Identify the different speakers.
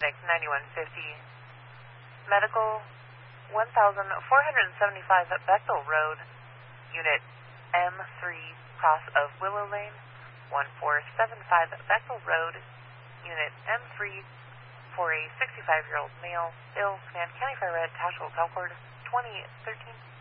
Speaker 1: Next 9150. Medical 1475 Bethel Road. Unit M3 cross of Willow Lane. 1475 Bethel Road. Unit M3 for a 65-year-old male. Ill, Command County Fire Red, Tashville, Belford, 2013.